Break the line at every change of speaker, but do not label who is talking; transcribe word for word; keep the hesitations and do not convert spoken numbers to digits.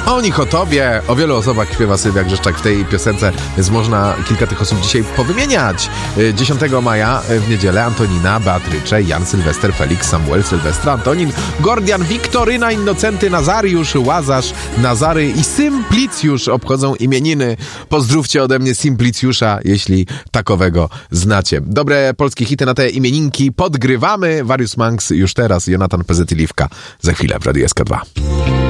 O nich, o tobie, o wielu osobach śpiewa Sylwia Grzeszczak w tej piosence, więc można kilka tych osób dzisiaj powymieniać. dziesiątego maja w niedzielę Antonina, Beatrycze, Jan, Sylwester, Felix, Samuel, Sylwestra, Antonin, Gordian, Wiktoryna, Innocenty, Nazariusz, Łazarz, Nazary i Symplicjusz obchodzą imieniny. Pozdrówcie ode mnie Symplicjusza, jeśli takowego znacie. Dobre polskie hity na te imieninki podgrywamy. Warius Manx już teraz, Jonatan Pezetyliwka za chwilę w Radiu S K dwa.